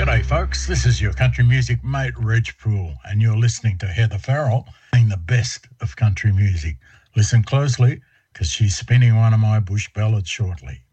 G'day folks, this is your country music mate Reg Poole and you're listening to Heather Farrell playing the best of country music. Listen closely because she's spinning one of my bush ballads shortly.